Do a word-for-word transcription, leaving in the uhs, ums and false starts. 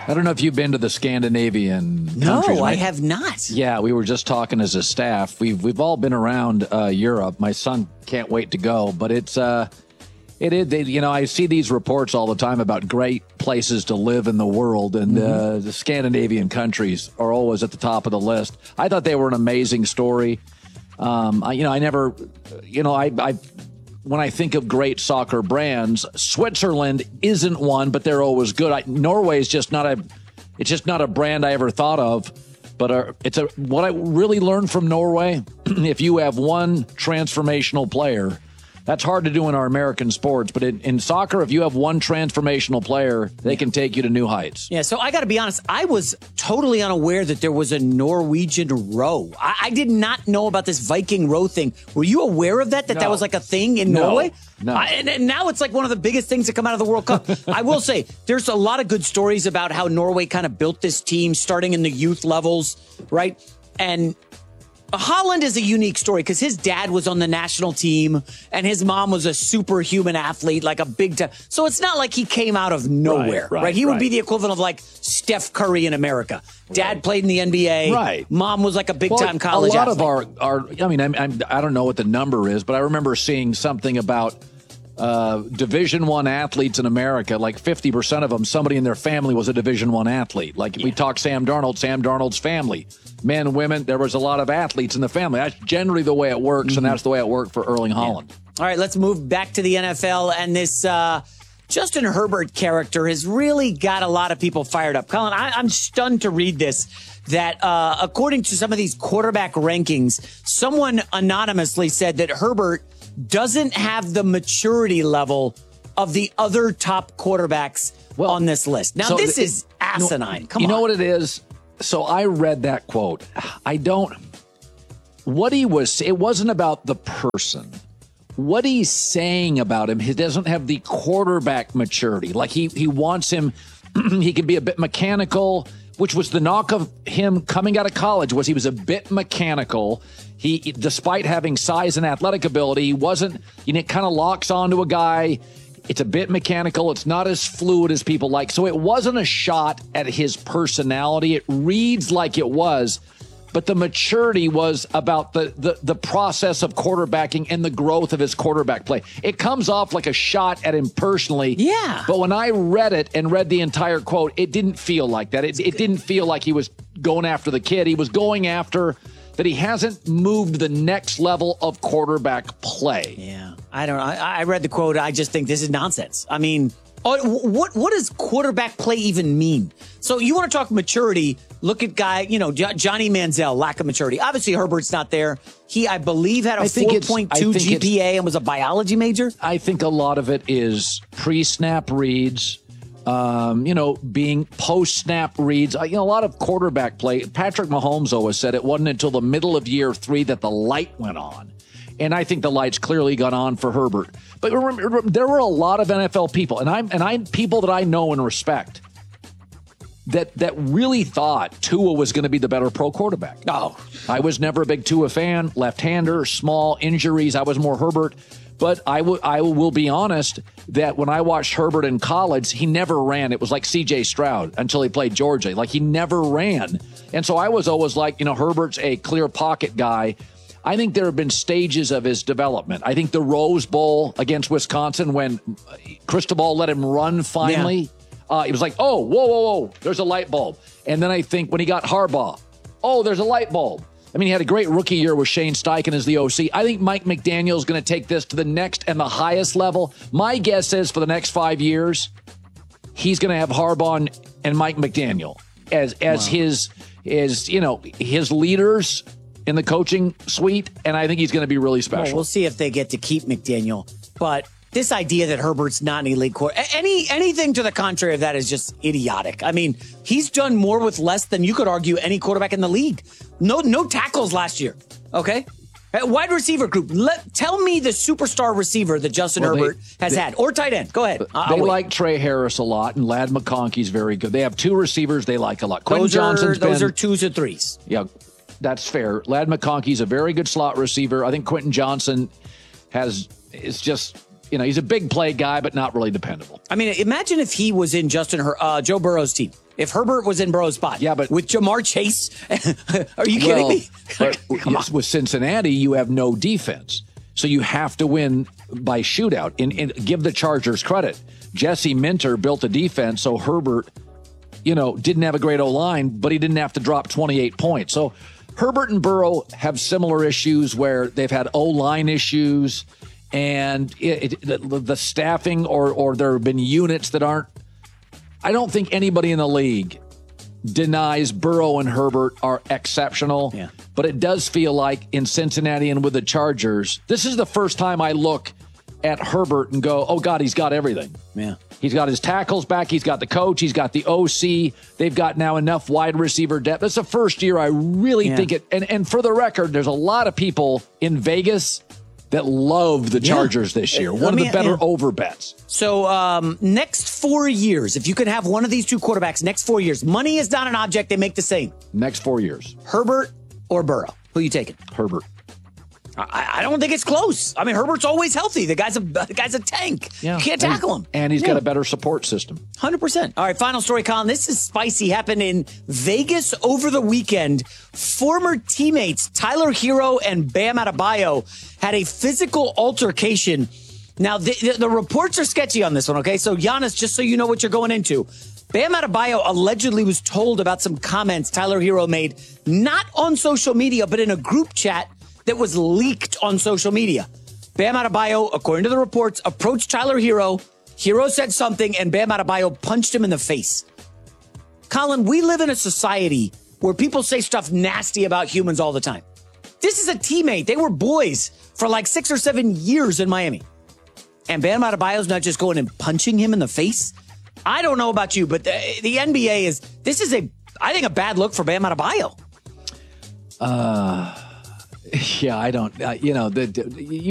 I don't know if you've been to the Scandinavian no, countries. No, I right? have not. Yeah, we were just talking as a staff. We've we've all been around uh, Europe. My son can't wait to go, but it's uh, it is. They, you know, I see these reports all the time about great places to live in the world, and mm-hmm. uh, the Scandinavian countries are always at the top of the list. I thought they were an amazing story. Um, I, you know, I never, you know, I, I. When I think of great soccer brands, Switzerland isn't one, but they're always good. I, Norway is just not a, it's just not a brand I ever thought of. But uh, it's a what I really learned from Norway. If you have one transformational player, that's hard to do in our American sports. But in, in soccer, if you have one transformational player, they can take you to new heights. Yeah, so I got to be honest. I was totally unaware that there was a Norwegian row. I, I did not know about this Viking row thing. Were you aware of that, that no. that was like a thing in no. Norway? No. I, and, and now it's like one of the biggest things that come out of the World Cup. I will say, there's a lot of good stories about how Norway kind of built this team, starting in the youth levels, right? And Holland is a unique story because his dad was on the national team and his mom was a superhuman athlete, like a big time. So it's not like he came out of nowhere, right? right, right? He would right. be the equivalent of like Steph Curry in America. Dad right. played in the N B A. Right. Mom was like a big time well, college athlete. A lot athlete. of our, our I mean, I'm, I'm, I don't know what the number is, but I remember seeing something about uh, Division One athletes in America. Like fifty percent of them, somebody in their family was a Division One athlete. Like yeah. we talk Sam Darnold, Sam Darnold's family. Men, women, there was a lot of athletes in the family. That's generally the way it works, mm-hmm. and that's the way it worked for Erling Haaland. Yeah. All right, let's move back to the N F L, and this uh, Justin Herbert character has really got a lot of people fired up. Colin, I, I'm stunned to read this, that uh, according to some of these quarterback rankings, someone anonymously said that Herbert doesn't have the maturity level of the other top quarterbacks well, on this list. Now, so this it, is asinine. Come you on. You know what it is? So I read that quote. I don't, what he was, it wasn't about the person. What he's saying about him, he doesn't have the quarterback maturity. Like he, he wants him, he could be a bit mechanical, which was the knock of him coming out of college, was he was a bit mechanical. He, despite having size and athletic ability, he wasn't, you know, it kind of locks onto a guy. It's a bit mechanical. It's not as fluid as people like. So it wasn't a shot at his personality. It reads like it was, but the maturity was about the, the, the process of quarterbacking and the growth of his quarterback play. It comes off like a shot at him personally. Yeah. But when I read it and read the entire quote, it didn't feel like that. It, it didn't feel like he was going after the kid. He was going after that he hasn't moved the next level of quarterback play. Yeah, I don't know. I, I read the quote. I just think this is nonsense. I mean, what what does quarterback play even mean? So you want to talk maturity? Look at guy, you know, Johnny Manziel, lack of maturity. Obviously, Herbert's not there. He, I believe, had a four point two G P A and was a biology major. I think a lot of it is pre-snap reads. Um, you know, being post-snap reads. You know, a lot of quarterback play. Patrick Mahomes always said it wasn't until the middle of year three that the light went on. And I think the lights clearly got on for Herbert. But remember, there were a lot of N F L people, and I'm and I people that I know and respect, that that really thought Tua was going to be the better pro quarterback. No, I was never a big Tua fan. Left-hander, small injuries. I was more Herbert. But I, w- I will be honest that when I watched Herbert in college, he never ran. It was like C J Stroud until he played Georgia. Like, he never ran. And so I was always like, you know, Herbert's a clear pocket guy. I think there have been stages of his development. I think the Rose Bowl against Wisconsin, when Cristobal let him run finally, yeah. uh, it was like, oh, whoa, whoa, whoa, there's a light bulb. And then I think when he got Harbaugh, oh, there's a light bulb. I mean, he had a great rookie year with Shane Steichen as the O C. I think Mike McDaniel is going to take this to the next and the highest level. My guess is for the next five years, he's going to have Harbaugh and, and Mike McDaniel as as wow. his as you know his leaders in the coaching suite, and I think he's going to be really special. Well, we'll see if they get to keep McDaniel, but this idea that Herbert's not an elite quarterback, any anything to the contrary of that is just idiotic. I mean, he's done more with less than you could argue any quarterback in the league. No, no tackles last year. Okay, wide receiver group. Let tell me the superstar receiver that Justin well, Herbert they, has they, had, or tight end. Go ahead. I'll they wait. like Trey Harris a lot, and Ladd McConkey's very good. They have two receivers they like a lot. Quentin those Johnson's are, those been, are twos and threes. Yeah, that's fair. Ladd McConkey's a very good slot receiver. I think Quentin Johnson has is just. You know, he's a big play guy, but not really dependable. I mean, imagine if he was in Justin Her- uh, Joe Burrow's team. If Herbert was in Burrow's spot. Yeah, but with Jamar Chase, are you kidding well, me? But yes, with Cincinnati, you have no defense, so you have to win by shootout. And, and give the Chargers credit. Jesse Minter built a defense, so Herbert, you know, didn't have a great O-line, but he didn't have to drop twenty-eight points. So Herbert and Burrow have similar issues where they've had O-line issues, and it, it, the, the staffing or or there have been units that aren't. I don't think anybody in the league denies Burrow and Herbert are exceptional, yeah. but it does feel like in Cincinnati and with the Chargers, this is the first time I look at Herbert and go, oh, God, he's got everything. Yeah. He's got his tackles back. He's got the coach. He's got the O C. They've got now enough wide receiver depth. That's the first year I really yeah. think it. And, and for the record, there's a lot of people in Vegas that love the Chargers yeah. this year. One me, of the better yeah. over bets. So um, next four years, if you could have one of these two quarterbacks next four years, money is not an object. They make the same. Next four years. Herbert or Burrow? Who are you taking? Herbert. I, I don't think it's close. I mean, Herbert's always healthy. The guy's a the guy's a tank. Yeah. You can't tackle him. And he's yeah. got a better support system. one hundred percent. All right, final story, Colin. This is spicy. Happened in Vegas over the weekend. Former teammates Tyler Hero and Bam Adebayo had a physical altercation. Now, the, the, the reports are sketchy on this one, okay? So, Giannis, just so you know what you're going into, Bam Adebayo allegedly was told about some comments Tyler Hero made, not on social media, but in a group chat that was leaked on social media. Bam Adebayo, according to the reports, approached Tyler Hero. Hero said something, and Bam Adebayo punched him in the face. Colin, we live in a society where people say stuff nasty about humans all the time. This is a teammate. They were boys for like six or seven years in Miami. And Bam Adebayo's not just going and punching him in the face. I don't know about you, but the, the N B A is, this is a, I think, a bad look for Bam Adebayo. Uh... Yeah, I don't, uh, you know, the, the, you